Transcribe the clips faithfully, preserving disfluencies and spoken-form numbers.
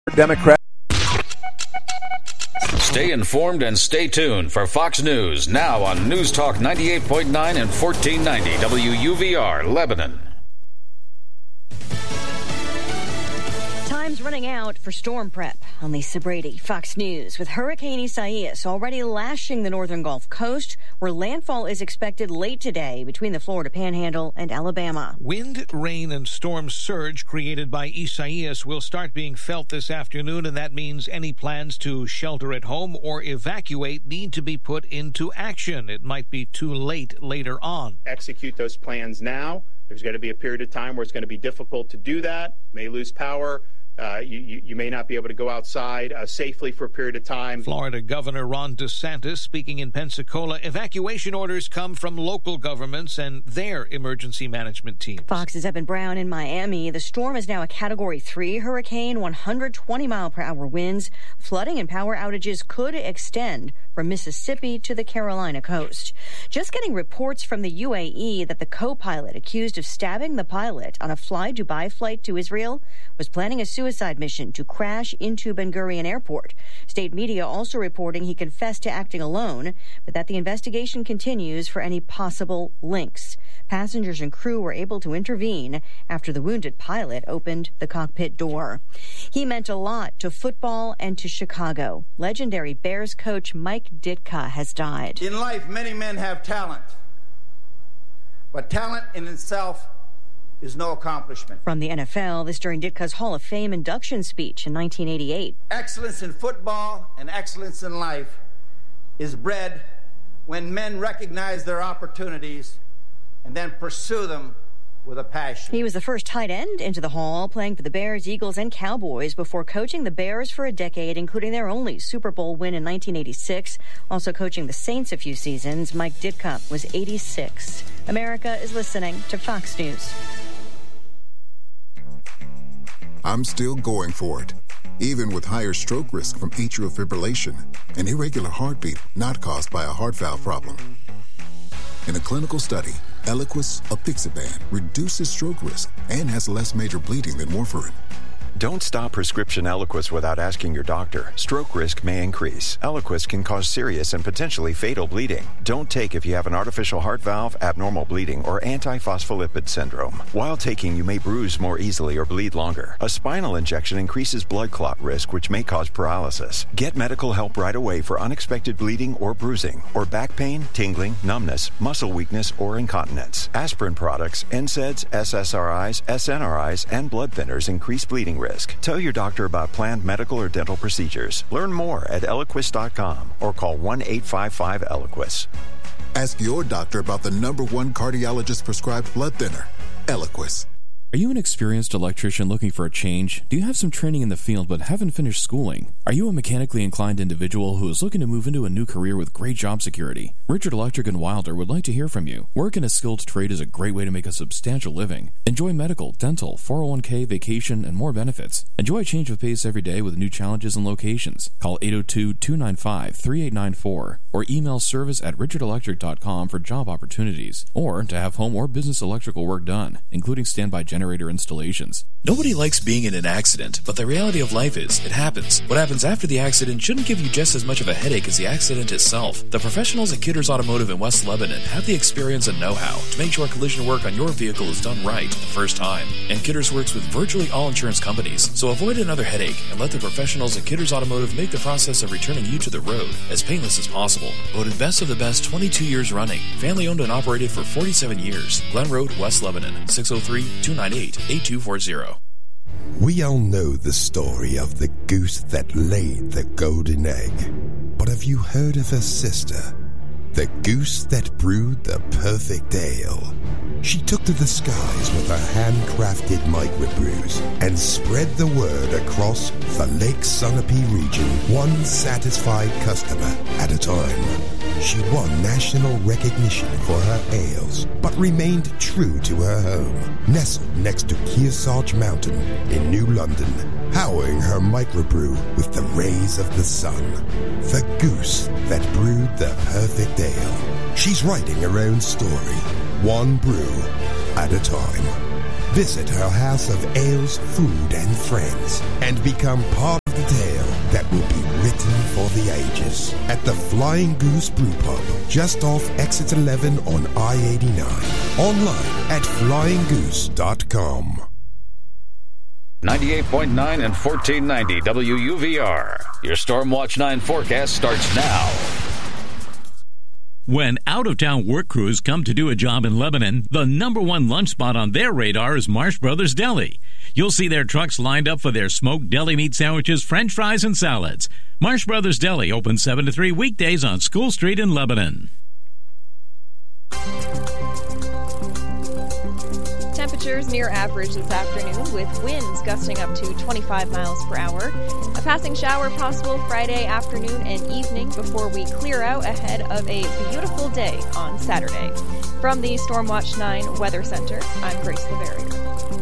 Democrat. Stay informed and stay tuned for Fox News, now on News Talk ninety-eight point nine and fourteen ninety W U V R, Lebanon. Time's running out for storm prep. I'm Lisa Brady, Fox News. With Hurricane Isaias already lashing the northern Gulf Coast, where landfall is expected late today between the Florida Panhandle and Alabama. Wind, rain, and storm surge created by Isaias will start being felt this afternoon, and that means any plans to shelter at home or evacuate need to be put into action. It might be too late later on. Execute those plans now. There's going to be a period of time where it's going to be difficult to do that. May lose power. Uh, you, you, you may not be able to go outside uh, safely for a period of time. Florida Governor Ron DeSantis speaking in Pensacola. Evacuation orders come from local governments and their emergency management teams. Fox's Evan Brown in Miami. The storm is now a Category three hurricane, one hundred twenty mile per hour winds. Flooding and power outages could extend from Mississippi to the Carolina coast. Just getting reports from the U A E that the co-pilot accused of stabbing the pilot on a Fly Dubai flight to Israel was planning a suicide mission to crash into Ben Gurion Airport. State media also reporting he confessed to acting alone, but that the investigation continues for any possible links. Passengers and crew were able to intervene after the wounded pilot opened the cockpit door. He meant a lot to football and to Chicago. Legendary Bears coach Mike Ditka has died. In life, many men have talent, but talent in itself is no accomplishment. From the N F L, this during Ditka's Hall of Fame induction speech in nineteen eighty-eight. Excellence in football and excellence in life is bred when men recognize their opportunities and then pursue them with a passion. He was the first tight end into the Hall, playing for the Bears, Eagles, and Cowboys before coaching the Bears for a decade, including their only Super Bowl win in nineteen eighty-six. Also coaching the Saints a few seasons, Mike Ditka was eighty-six. America is listening to Fox News. I'm still going for it, even with higher stroke risk from atrial fibrillation, an irregular heartbeat not caused by a heart valve problem. In a clinical study, Eliquis apixaban reduces stroke risk and has less major bleeding than warfarin. Don't stop prescription Eliquis without asking your doctor. Stroke risk may increase. Eliquis can cause serious and potentially fatal bleeding. Don't take if you have an artificial heart valve, abnormal bleeding, or antiphospholipid syndrome. While taking, you may bruise more easily or bleed longer. A spinal injection increases blood clot risk, which may cause paralysis. Get medical help right away for unexpected bleeding or bruising, or back pain, tingling, numbness, muscle weakness, or incontinence. Aspirin products, N SAIDs, S S R Is, S N R Is, and blood thinners increase bleeding risk. Tell your doctor about planned medical or dental procedures. Learn more at Eliquis dot com or call one eight five five Eliquis. Ask your doctor about the number one cardiologist prescribed blood thinner, Eliquis. Are you an experienced electrician looking for a change? Do you have some training in the field but haven't finished schooling? Are you a mechanically inclined individual who is looking to move into a new career with great job security? Richard Electric and Wilder would like to hear from you. Work in a skilled trade is a great way to make a substantial living. Enjoy medical, dental, four oh one k, vacation, and more benefits. Enjoy a change of pace every day with new challenges and locations. Call eight oh two, two nine five, three eight nine four or email service at richard electric dot com for job opportunities, or to have home or business electrical work done, including standby generator installations. Nobody likes being in an accident, but the reality of life is, it happens. What happens after the accident shouldn't give you just as much of a headache as the accident itself. The professionals at Kidders Automotive in West Lebanon have the experience and know-how to make sure collision work on your vehicle is done right the first time. And Kidders works with virtually all insurance companies, so avoid another headache and let the professionals at Kidders Automotive make the process of returning you to the road as painless as possible. Voted best of the best twenty-two years running. Family owned and operated for forty-seven years. Glen Road, West Lebanon, six oh three, two nine eight, eight two four zero. We all know the story of the goose that laid the golden egg. But have you heard of her sister? The goose that brewed the perfect ale. She took to the skies with her handcrafted microbrews and spread the word across the Lake Sunapee region, one satisfied customer at a time. She won national recognition for her ales, but remained true to her home, nestled next to Kearsarge Mountain in New London, powering her microbrew with the rays of the sun. The goose that brewed the perfect ale. She's writing her own story, one brew at a time. Visit our house of ales, food, and friends and become part of the tale that will be written for the ages at the Flying Goose Brew Pub, just off Exit eleven on I eighty-nine. Online at flying goose dot com. ninety-eight point nine and fourteen ninety W U V R. Your Stormwatch nine forecast starts now. When out-of-town work crews come to do a job in Lebanon, the number one lunch spot on their radar is Marsh Brothers Deli. You'll see their trucks lined up for their smoked deli meat sandwiches, french fries, and salads. Marsh Brothers Deli open seven to three weekdays on School Street in Lebanon. Temperatures near average this afternoon with winds gusting up to twenty-five miles per hour. A passing shower possible Friday afternoon and evening before we clear out ahead of a beautiful day on Saturday. From the Stormwatch nine Weather Center, I'm Grace LeVerrier.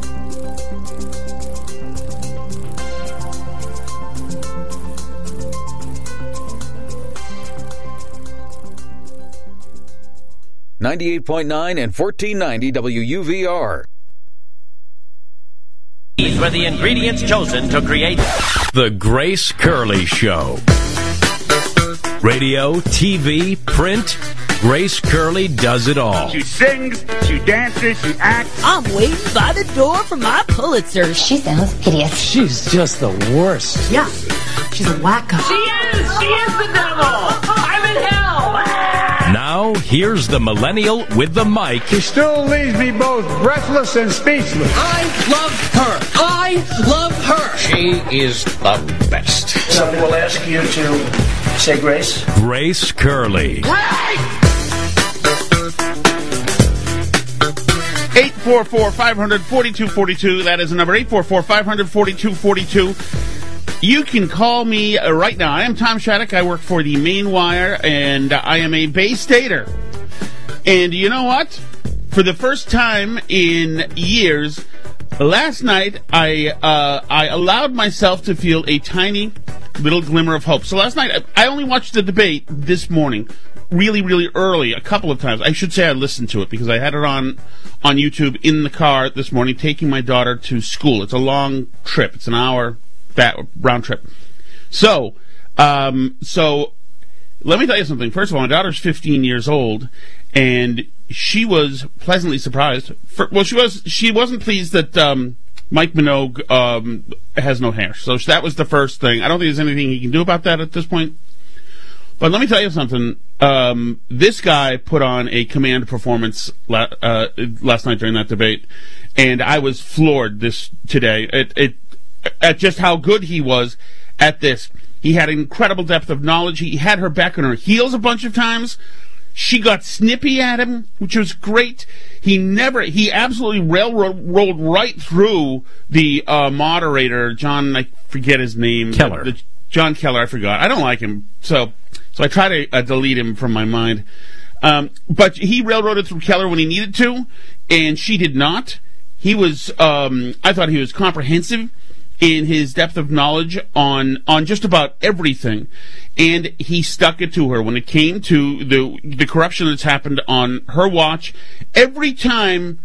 ninety-eight point nine and fourteen ninety W U V R. These were the ingredients chosen to create The Grace Curley Show. Radio, T V, print, Grace Curley does it all. She sings, she dances, she acts. I'm waiting by the door for my Pulitzer. She sounds hideous. She's just the worst. Yeah, she's a wacko. She is! She is the devil! I'm in hell! Now, here's the millennial with the mic. She still leaves me both breathless and speechless. I love her. I love her. She is the best. Somebody will ask you to say grace. Grace Curley. eight four four, five hundred, forty-two forty-two. That is the number, eight four four, five hundred, forty-two forty-two. You can call me uh, right now. I am Tom Shattuck. I work for the Maine Wire, and uh, I am a Bay Stater. And you know what? For the first time in years, last night I uh, I allowed myself to feel a tiny little glimmer of hope. So last night, I, I only watched the debate this morning, really, really early, a couple of times. I should say I listened to it because I had it on on YouTube in the car this morning, taking my daughter to school. It's a long trip. It's an hour that round trip. So, um, so let me tell you something. First of all, my daughter's fifteen years old, and she was pleasantly surprised. For, well, she was. She wasn't pleased that um, Mike Minogue um, has no hair. So that was the first thing. I don't think there's anything he can do about that at this point. But let me tell you something. Um, this guy put on a command performance la- uh, last night during that debate, and I was floored this today. It, it at just how good he was at this. He had incredible depth of knowledge. He had her back on her heels a bunch of times. She got snippy at him, which was great. He never, he absolutely railroad rolled right through the uh, moderator, John, I forget his name. Keller. The, the, John Keller, I forgot. I don't like him, so so I try to uh, delete him from my mind. Um, but he railroaded through Keller when he needed to, and she did not. He was, um, I thought he was comprehensive in his depth of knowledge on on just about everything, and he stuck it to her when it came to the the corruption that's happened on her watch. Every time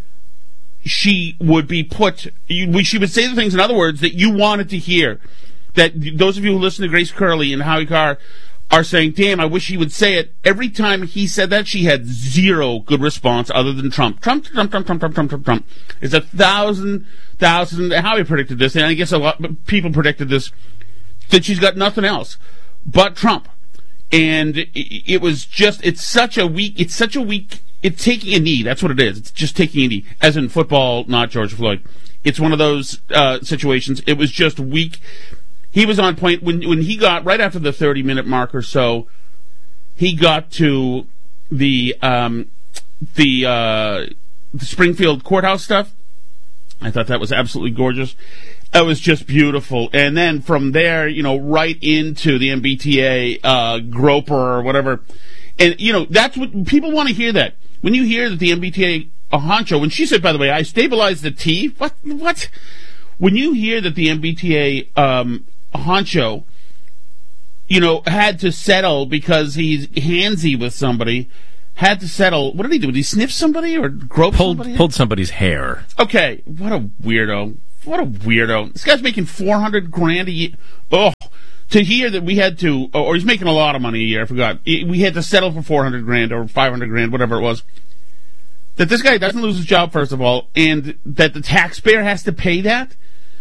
she would be put, you, she would say the things, in other words, that you wanted to hear. That those of you who listen to Grace Curley and Howie Carr are saying, damn, I wish he would say it. Every time he said that, she had zero good response other than Trump. Trump, Trump, Trump, Trump, Trump, Trump, Trump, Trump. It's a thousand, thousand, Howie predicted this, and I guess a lot of people predicted this, that she's got nothing else but Trump. And it, it was just, it's such a weak, it's such a weak, it's taking a knee, that's what it is. It's just taking a knee, as in football, not George Floyd. It's one of those uh, situations. It was just weak. He was on point when when he got, right after the thirty-minute mark or so, he got to the um, the, uh, the Springfield courthouse stuff. I thought that was absolutely gorgeous. It was just beautiful. And then from there, you know, right into the M B T A uh, groper or whatever. And, you know, that's what people want to hear that. When you hear that the M B T A, a honcho, when she said, by the way, I stabilized the T, what? What? When you hear that the M B T A um, honcho, you know, had to settle because he's handsy with somebody, had to settle. What did he do? Did he sniff somebody or grope pulled, somebody? Pulled somebody's hair. Okay, what a weirdo. What a weirdo. This guy's making four hundred grand a year. Oh, to hear that we had to, or he's making a lot of money a year, I forgot. We had to settle for four hundred grand or five hundred grand, whatever it was. That this guy doesn't lose his job, first of all, and that the taxpayer has to pay that?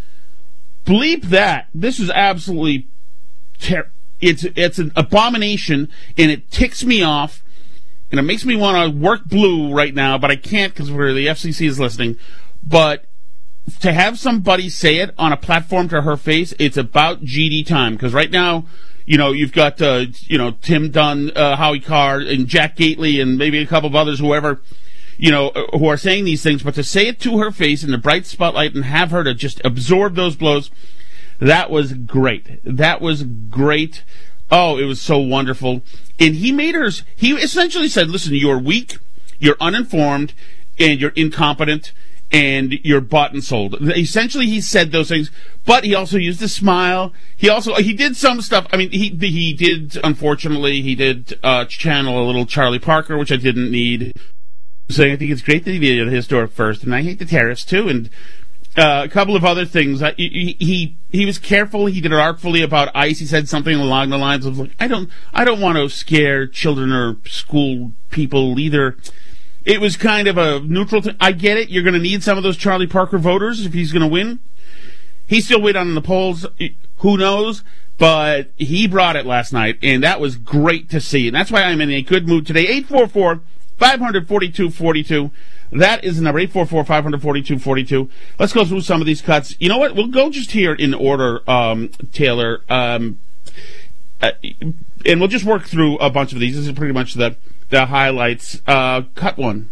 Bleep that. This is absolutely ter- it's it's an abomination, and it ticks me off, and it makes me want to work blue right now, but I can't because the F C C is listening. But to have somebody say it on a platform to her face, it's about G D time. Because right now, you know, you've got, uh, you know, Tim Dunn, uh, Howie Carr, and Jack Gately, and maybe a couple of others, whoever, you know, who are saying these things. But to say it to her face in the bright spotlight and have her to just absorb those blows, that was great. That was great. Oh, it was so wonderful. And he made her, he essentially said, listen, you're weak, you're uninformed, and you're incompetent, and you're bought and sold. Essentially, he said those things, but he also used a smile. He also, he did some stuff. I mean, he he did, unfortunately, he did uh, channel a little Charlie Parker, which I didn't need. Saying, I think it's great that he did the historic first, and I hate the tariffs, too, and uh, a couple of other things. I, he, he he was careful. He did it artfully about ICE. He said something along the lines of, like, I don't, I don't want to scare children or school people either. It was kind of a neutral thing. I get it. You're going to need some of those Charlie Parker voters if he's going to win. He's still way down in the polls. Who knows? But he brought it last night, and that was great to see. And that's why I'm in a good mood today. eight four four, five four two, four two. That is the number, eight four four, five four two, four two. Let's go through some of these cuts. You know what? We'll go just here in order, um, Taylor. Um, uh, and we'll just work through a bunch of these. This is pretty much the... the highlights. Uh, cut one.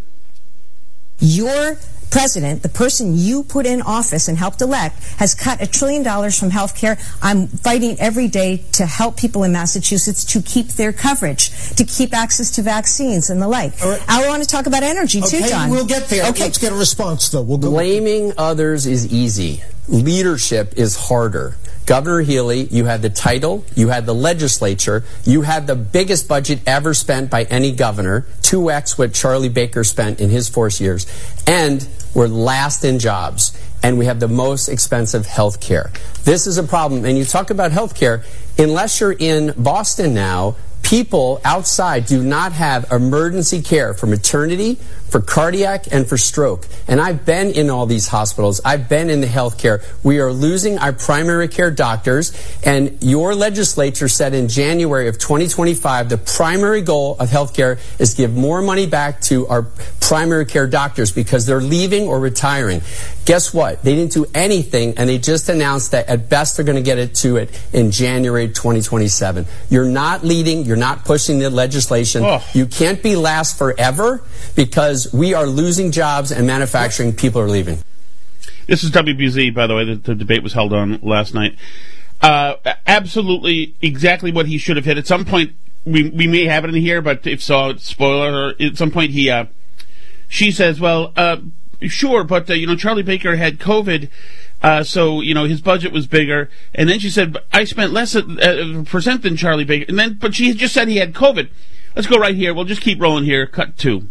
Your president, the person you put in office and helped elect, has cut a trillion dollars from health care. I'm fighting every day to help people in Massachusetts to keep their coverage, to keep access to vaccines and the like. Right. I want to talk about energy, okay, too, John. We'll get there. Okay. Let's get a response, though. We'll go. Blaming others is easy. Leadership is harder. Governor Healy, you had the title, you had the legislature, you had the biggest budget ever spent by any governor, two X what Charlie Baker spent in his four years, and we're last in jobs, and we have the most expensive health care. This is a problem, and you talk about health care, unless you're in Boston now, people outside do not have emergency care for maternity, for cardiac, and for stroke. And I've been in all these hospitals. I've been in the health care. We are losing our primary care doctors. And your legislature said in January of twenty twenty-five, the primary goal of health care is to give more money back to our primary care doctors because they're leaving or retiring. Guess what? They didn't do anything, and they just announced that at best they're going to get it to it in January twenty twenty-seven. You're not leading. You're not pushing the legislation. Oh. You can't be last forever because we are losing jobs and manufacturing people are leaving. This is W B Z, by the way. The, the debate was held on last night. Uh, absolutely exactly what he should have hit. At some point, we we may have it in here, but if so, spoiler, at some point he, uh, she says, well, uh, sure, but, uh, you know, Charlie Baker had COVID, uh, so, you know, his budget was bigger. And then she said, I spent less uh, percent than Charlie Baker. And then, but she just said he had COVID. Let's go right here. We'll just keep rolling here. Cut two.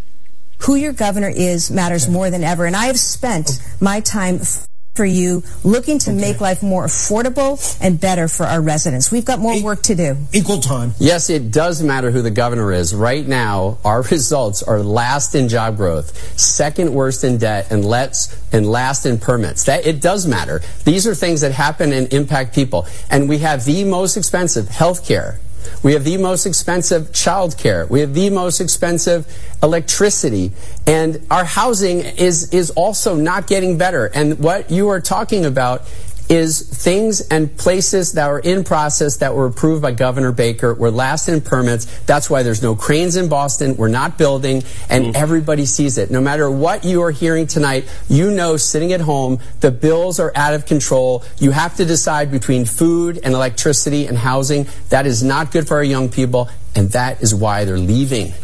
Who your governor is matters more than ever. And I have spent my time f- for you looking to okay. make life more affordable and better for our residents. We've got more e- work to do. Equal time. Yes, it does matter who the governor is. Right now, our results are last in job growth, second worst in debt, and let's and last in permits. That it does matter. These are things that happen and impact people. And we have the most expensive health care. We have the most expensive child care. We have the most expensive electricity. And our housing is, is also not getting better. And what you are talking about is things and places that are in process that were approved by Governor Baker. We're last in permits. That's why there's no cranes in Boston. We're not building, and mm. everybody sees it. No matter what you are hearing tonight, you know sitting at home, the bills are out of control. You have to decide between food and electricity and housing. That is not good for our young people, and that is why they're leaving.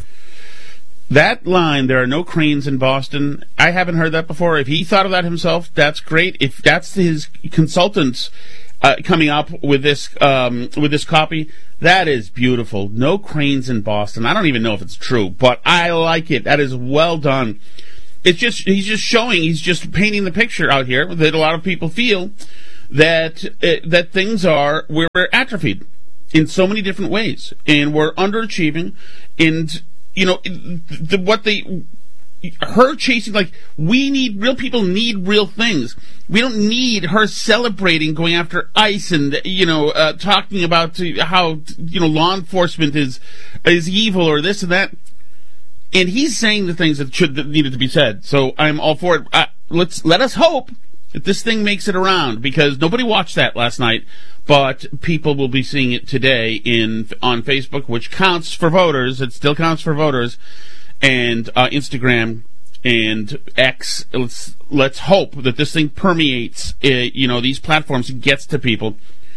That line, there are no cranes in Boston, I haven't heard that before. If he thought of that himself, that's great. If that's his consultants uh, coming up with this um, with this copy. That is beautiful. No cranes in Boston. I don't even know if it's true, but I like it. That is well done. It's just he's just showing, he's just painting the picture out here that a lot of people feel that uh, that things are we're atrophied in so many different ways, and we're underachieving. And you know the, what they her chasing, like, we need real people need real things. We don't need her celebrating going after ICE and you know uh, talking about how you know law enforcement is is evil or this and that. And he's saying the things that should that needed to be said. So I'm all for it. Uh, let's let us hope that this thing makes it around, because nobody watched that last night, but people will be seeing it today in on Facebook, which counts for voters. It still counts for voters, and uh, Instagram and X. Let's let's hope that this thing permeates, uh, you know, these platforms and gets to people.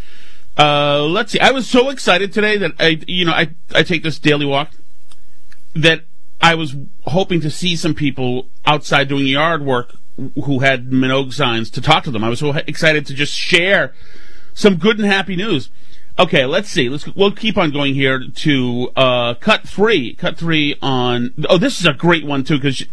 Uh, let's see. I was so excited today that I, you know, I I take this daily walk that I was hoping to see some people outside doing yard work who had Minogue signs to talk to them. I was so excited to just share some good and happy news. Okay, let's see. Let's we'll keep on going here to uh, cut three. Cut three on. Oh, this is a great one too, because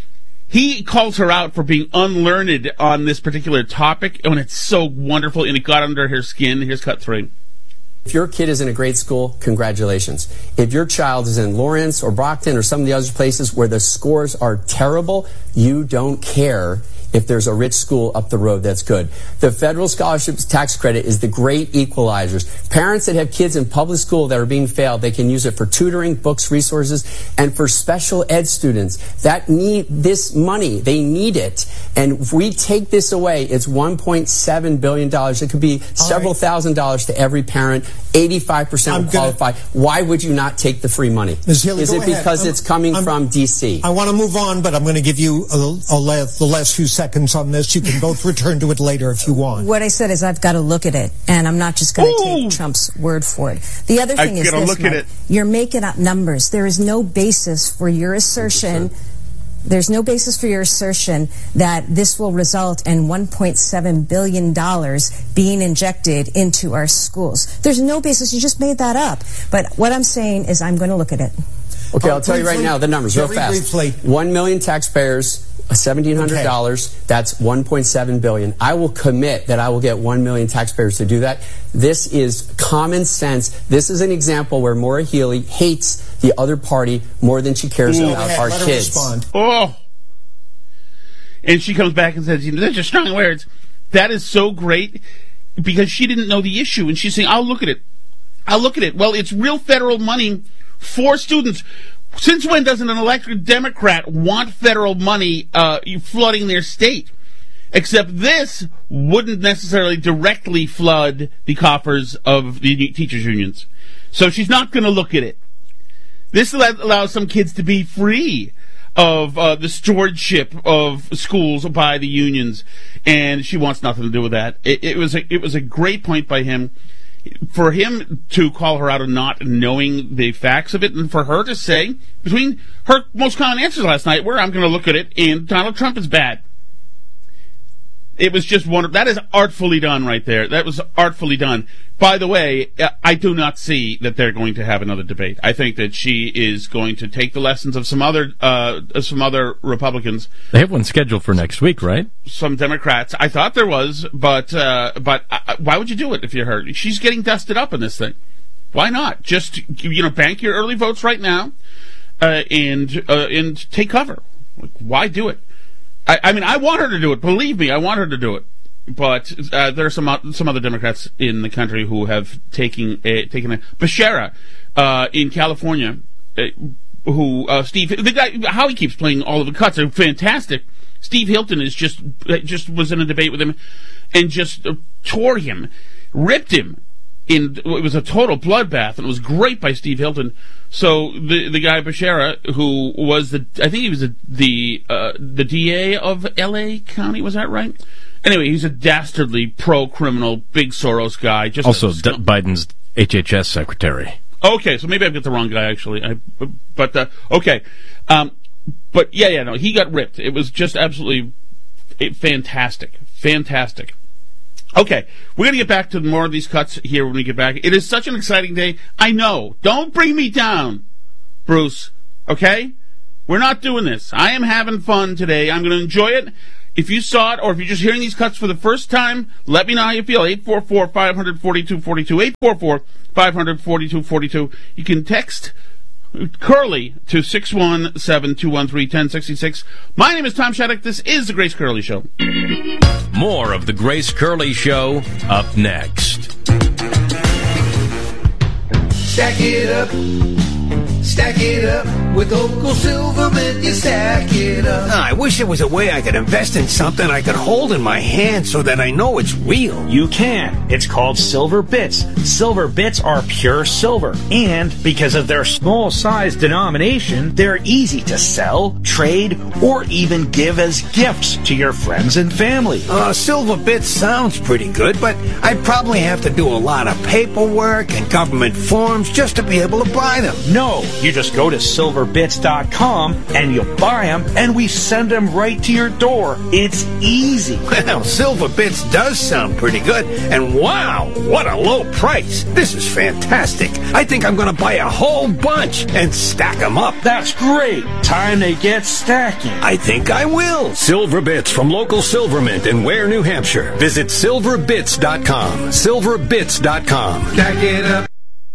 he calls her out for being unlearned on this particular topic, and it's so wonderful, and it got under her skin. Here's cut three. If your kid is in a great school, congratulations. If your child is in Lawrence or Brockton or some of the other places where the scores are terrible, you don't care if there's a rich school up the road that's good. The federal scholarships tax credit is the great equalizers. Parents that have kids in public school that are being failed, they can use it for tutoring, books, resources, and for special ed students that need this money. They need it. And if we take this away, it's one point seven billion dollars. It could be several right. thousand dollars to every parent. eighty-five percent will qualify. Why would you not take the free money? Miz Healy, is it ahead. because I'm, it's coming I'm, from D C? I want to move on, but I'm going to give you a, a last, the last few seconds on this. You can both return to it later if you want. What I said is I've got to look at it, and I'm not just going to take Trump's word for it. The other thing I is this, look Mike, at it. You're making up numbers. There is no basis for your assertion. There's no basis for your assertion that this will result in one point seven billion dollars being injected into our schools. There's no basis. You just made that up. But what I'm saying is I'm going to look at it. Okay, I'll tell you right now the numbers real fast. Briefly. One million taxpayers, seventeen hundred dollars. Okay. That's one point seven billion dollars. I will commit that I will get one million taxpayers to do that. This is common sense. This is an example where Maura Healey hates the other party more than she cares Ooh, about our kids. Oh, and she comes back and says, "You know, those are strong words." That is so great, because she didn't know the issue, and she's saying, "I'll look at it. I'll look at it." Well, it's real federal money for students. Since when doesn't an elected Democrat want federal money uh, flooding their state? Except this wouldn't necessarily directly flood the coffers of the teachers' unions. So she's not going to look at it. This allows some kids to be free of uh, the stewardship of schools by the unions, and she wants nothing to do with that. It, it was a, it was a great point by him. For him to call her out on not knowing the facts of it, and for her to say, between her most common answers last night, where I'm going to look at it, and Donald Trump is bad. It was just wonderful. That is artfully done right there. That was artfully done. By the way, I do not see that they're going to have another debate. I think that she is going to take the lessons of some other uh, some other Republicans. They have one scheduled for next week, right? Some Democrats. I thought there was, but uh, but uh, why would you do it if you're her? She's getting dusted up in this thing. Why not? Just, you know, bank your early votes right now uh, and uh, and take cover. Like, why do it? I, I mean, I want her to do it. Believe me, I want her to do it. But uh, there are some some other Democrats in the country who have taken a, taken a Becerra uh, in California, uh, who uh, Steve the guy how he keeps playing all of the cuts are fantastic. Steve Hilton is just just was in a debate with him and just uh, tore him, ripped him. In it was a total bloodbath, and it was great by Steve Hilton. So the the guy Becerra, who was the I think he was the the, uh, the D A of L A County, was that right? Anyway, he's a dastardly pro-criminal, big Soros guy. Just also D- Biden's H H S secretary. Okay, so maybe I've got the wrong guy actually. I, but uh, okay, um, but yeah, yeah, no, he got ripped. It was just absolutely fantastic, fantastic. Okay, we're going to get back to more of these cuts here when we get back. It is such an exciting day. I know. Don't bring me down, Bruce. Okay? We're not doing this. I am having fun today. I'm going to enjoy it. If you saw it, or if you're just hearing these cuts for the first time, let me know how you feel. eight four four, five four two, four two. eight four four, five four two, four two. You can text Curly to six one seven, two one three, one oh six six. My name is Tom Shattuck. This is The Grace Curley Show. More of The Grace Curley Show up next. Stack it up. Stack it up with Local Silvermint, you stack it up. I wish there was a way I could invest in something I could hold in my hand so that I know it's real. You can. It's called Silver Bits. Silver Bits are pure silver. And because of their small size denomination, they're easy to sell, trade, or even give as gifts to your friends and family. Uh, Silver Bits sounds pretty good, but I'd probably have to do a lot of paperwork and government forms just to be able to buy them. No. You just go to silver bits dot com and you buy them, and we send them right to your door. It's easy. Well, Silver Bits does sound pretty good, and wow, what a low price. This is fantastic. I think I'm going to buy a whole bunch and stack them up. That's great. Time to get stacking. I think I will. Silver Bits from Local Silvermint in Ware, New Hampshire. Visit silver bits dot com. silver bits dot com. Stack it up.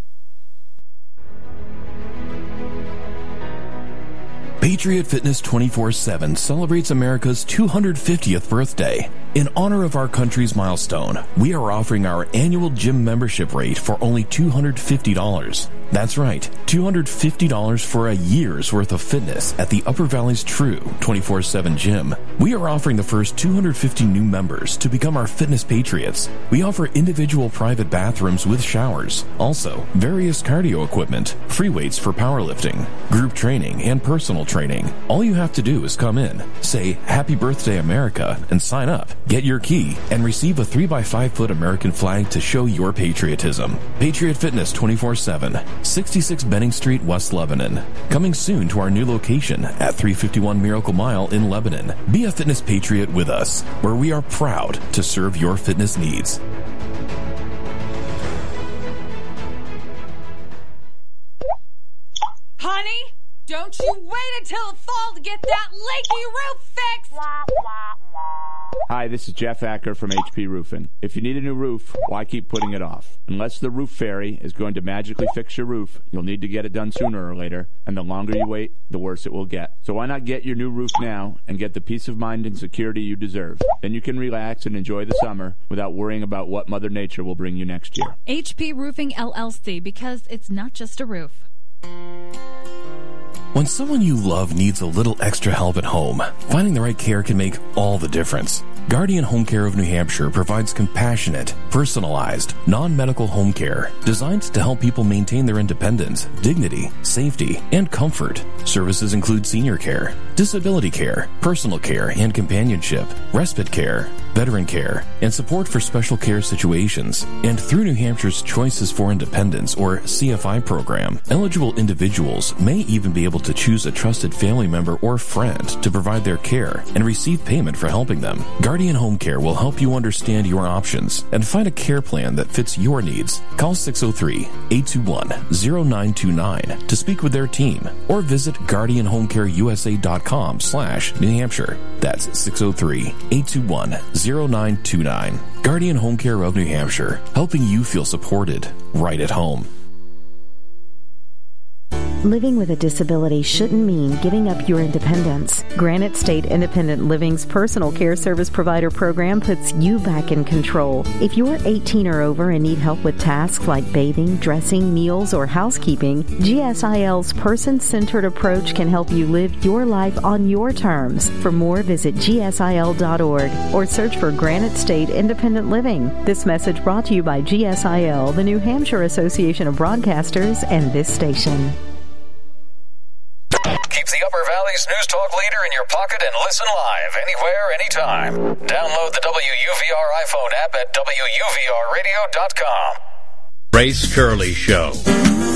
Patriot Fitness twenty-four seven celebrates America's two hundred fiftieth birthday. In honor of our country's milestone, we are offering our annual gym membership rate for only two hundred fifty dollars. That's right, two hundred fifty dollars for a year's worth of fitness at the Upper Valley's true twenty-four seven gym. We are offering the first two hundred fifty new members to become our fitness patriots. We offer individual private bathrooms with showers, also various cardio equipment, free weights for powerlifting, group training, and personal training. All you have to do is come in, say Happy Birthday America, and sign up. Get your key and receive a three by five foot American flag to show your patriotism. Patriot Fitness twenty-four seven, sixty-six Benning Street, West Lebanon. Coming soon to our new location at three fifty-one Miracle Mile in Lebanon. Be a fitness patriot with us, where we are proud to serve your fitness needs. Honey, don't you wait until the fall to get that leaky roof fixed! Hi, this is Jeff Acker from H P Roofing. If you need a new roof, why keep putting it off? Unless the roof fairy is going to magically fix your roof, you'll need to get it done sooner or later, and the longer you wait, the worse it will get. So why not get your new roof now and get the peace of mind and security you deserve? Then you can relax and enjoy the summer without worrying about what Mother Nature will bring you next year. H P Roofing L L C, because it's not just a roof. When someone you love needs a little extra help at home, finding the right care can make all the difference. Guardian Home Care of New Hampshire provides compassionate, personalized, non-medical home care designed to help people maintain their independence, dignity, safety, and comfort. Services include senior care, disability care, personal care and companionship, respite care, veteran care, and support for special care situations. And through New Hampshire's Choices for Independence, or C F I program, eligible individuals may even be able to choose a trusted family member or friend to provide their care and receive payment for helping them. Guardian Home Care will help you understand your options and find a care plan that fits your needs. Call six oh three, eight two one, oh nine two nine to speak with their team, or visit guardian home care u s a dot com slash New Hampshire. That's six oh three, eight two one, oh nine two nine. Guardian Home Care of New Hampshire, helping you feel supported right at home. Living with a disability shouldn't mean giving up your independence. Granite State Independent Living's personal care service provider program puts you back in control. If you're eighteen or over and need help with tasks like bathing, dressing, meals, or housekeeping, G S I L's person-centered approach can help you live your life on your terms. For more, visit G S I L dot org or search for Granite State Independent Living. This message brought to you by G S I L, the New Hampshire Association of Broadcasters, and this station. Keep the Upper Valley's News Talk leader in your pocket and listen live anywhere, anytime. Download the W U V R iPhone app at W U V R radio dot com. Grace Curley Show.